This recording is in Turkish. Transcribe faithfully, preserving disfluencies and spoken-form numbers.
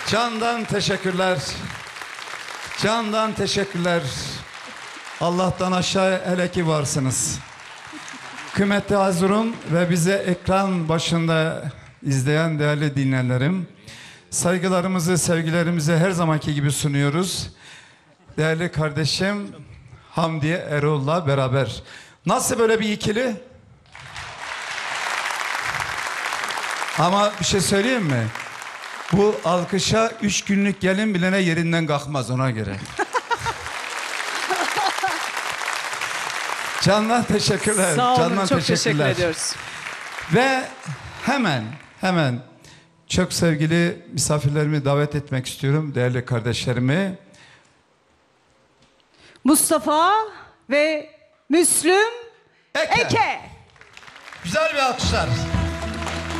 Candan teşekkürler. Candan teşekkürler. Allah'tan aşağı hele ki varsınız. Kıymetli Hazırun ve bize ekran başında izleyen değerli dinleyenlerim, saygılarımızı, sevgilerimizi her zamanki gibi sunuyoruz. Değerli kardeşim Hamdiye Erol'la beraber. Nasıl böyle bir ikili? Ama bir şey söyleyeyim mi? Bu alkışa üç günlük gelin bilene yerinden kalkmaz, ona göre. Candan teşekkürler. Sağ olun, Candan çok teşekkürler. teşekkür ediyoruz. Ve hemen hemen çok sevgili misafirlerimi davet etmek istiyorum, değerli kardeşlerimi. Mustafa ve Müslüm Eke. Eke. Güzel bir alkışlar.